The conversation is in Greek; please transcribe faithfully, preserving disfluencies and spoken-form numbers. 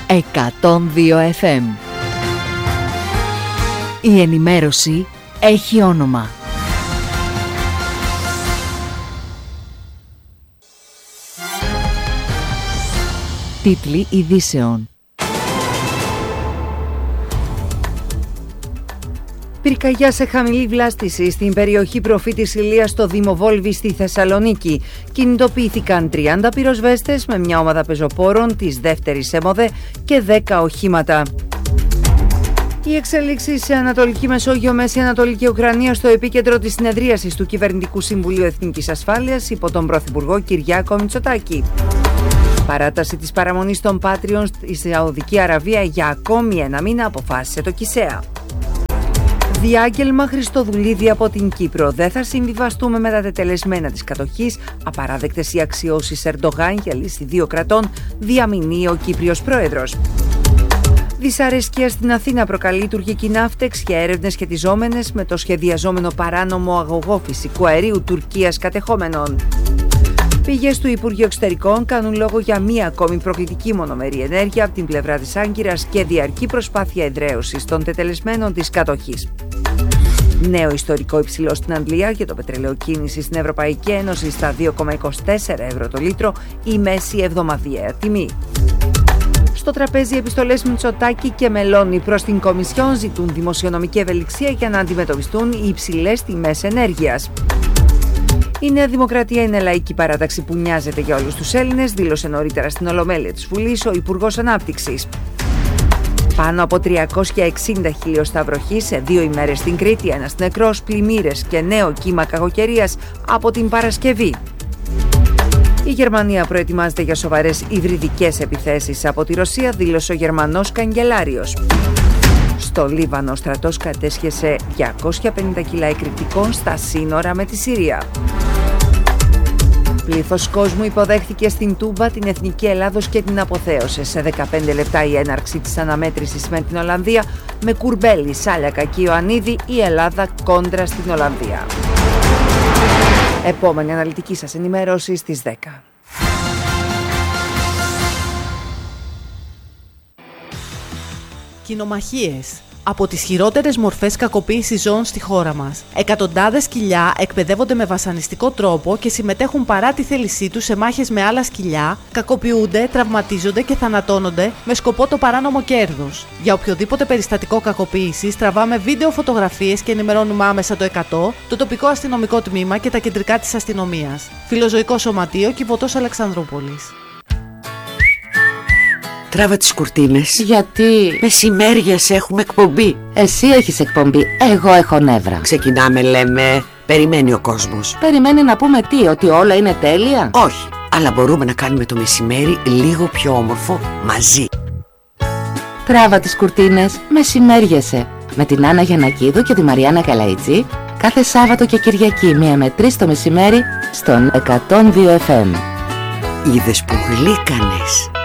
εκατόν δύο εφ εμ. Η ενημέρωση έχει όνομα. Τίτλοι ειδήσεων. Πυρκαγιά σε χαμηλή βλάστηση στην περιοχή Προφήτης Ηλίας στο Δήμο Βόλβη στη Θεσσαλονίκη. Κινητοποιήθηκαν τριάντα πυροσβέστες με μια ομάδα πεζοπόρων της δεύτερης ΕΜΟΔΕ και δέκα οχήματα. Οι εξελίξεις σε Ανατολική Μεσόγειο, Μέση Ανατολική Ουκρανία στο επίκεντρο της συνεδρίασης του Κυβερνητικού Συμβουλίου Εθνικής Ασφάλειας υπό τον Πρωθυπουργό Κυριάκο Μητσοτάκη. Παράταση της παραμονής των Πάτριων στη Σαουδική Αραβία για ακόμη ένα μήνα αποφάσισε το ΚΙΣΕΑ. Διάγγελμα Χριστοδουλίδη από την Κύπρο. Δεν θα συμβιβαστούμε με τα τετελεσμένα της κατοχής. Απαράδεκτες οι αξιώσεις Ερντογάν για λύση δύο κρατών, διαμηνεί ο Κύπριος Πρόεδρος. Δυσαρέσκεια στην Αθήνα προκαλεί τουρκική ναύτεξ για έρευνες σχετιζόμενες με το σχεδιαζόμενο παράνομο αγωγό φυσικού αερίου Τουρκίας κατεχόμενων. Πηγές του Υπουργείου Εξωτερικών κάνουν λόγο για μία ακόμη προκλητική μονομερή ενέργεια από την πλευρά της Άγκυρας και διαρκή προσπάθεια εδραίωσης των τετελεσμένων της κατοχής. Νέο ιστορικό υψηλό στην Αγγλία για το πετρέλαιο κίνηση στην Ευρωπαϊκή Ένωση στα δύο κόμμα είκοσι τέσσερα ευρώ το λίτρο, η μέση εβδομαδιαία τιμή. Στο τραπέζι επιστολές Μητσοτάκη και Μελώνη προς την Κομισιόν ζητούν δημοσιονομική ευελιξία για να αντιμετωπιστούν οι υψηλές τιμές ενέργειας. Η Νέα Δημοκρατία είναι λαϊκή παράταξη που νοιάζεται για όλους τους Έλληνες, δήλωσε νωρίτερα στην Ολομέλεια της Βουλής ο Υπουργός Ανάπτυξης. Πάνω από τριακόσια εξήντα χιλιοστά βροχή σε δύο ημέρες στην Κρήτη, ένας νεκρός, πλημμύρες και νέο κύμα κακοκαιρίας από την Παρασκευή. Η Γερμανία προετοιμάζεται για σοβαρές υβριδικές επιθέσεις από τη Ρωσία, δήλωσε ο Γερμανός καγκελάριος. Στο Λίβανο, ο στρατός κατέσχεσε διακόσια πενήντα κιλά εκρηκτικών στα σύνορα με τη Συρία. Πλήθος κόσμου υποδέχθηκε στην Τούμπα την Εθνική Ελλάδος και την αποθέωσε. Σε δεκαπέντε λεπτά η έναρξη της αναμέτρησης με την Ολλανδία, με Κουρμπέλη, Σάλιακα και Ιωαννίδη, η Ελλάδα κόντρα στην Ολλανδία. Επόμενη αναλυτική σας ενημέρωση στις δέκα. Κοινομαχίες. Από τις χειρότερες μορφές κακοποίησης ζώων στη χώρα μας. Εκατοντάδες σκυλιά εκπαιδεύονται με βασανιστικό τρόπο και συμμετέχουν παρά τη θέλησή τους σε μάχες με άλλα σκυλιά, κακοποιούνται, τραυματίζονται και θανατώνονται με σκοπό το παράνομο κέρδος. Για οποιοδήποτε περιστατικό κακοποίησης τραβάμε βίντεο φωτογραφίες και ενημερώνουμε άμεσα το εκατό, το τοπικό αστυνομικό τμήμα και τα κεντρικά της αστυνομίας. Φιλοζωικό Σωματείο, Κιβωτός Αλεξανδρούπολης. Τράβα τις κουρτίνες. Γιατί? Μεσημέριας έχουμε εκπομπή. Εσύ έχεις εκπομπή, εγώ έχω νεύρα. Ξεκινάμε λέμε, περιμένει ο κόσμος. Περιμένει να πούμε τι, ότι όλα είναι τέλεια? Όχι, αλλά μπορούμε να κάνουμε το μεσημέρι λίγο πιο όμορφο μαζί. Τράβα τις κουρτίνες, μεσημέριασε. Με την Άννα Γιαννακίδου και τη Μαριάννα Καλαϊτζή, κάθε Σάββατο και Κυριακή μία με τρεις το μεσημέρι στον εκατόν δύο εφ εμ. Είδες που γλύκανες.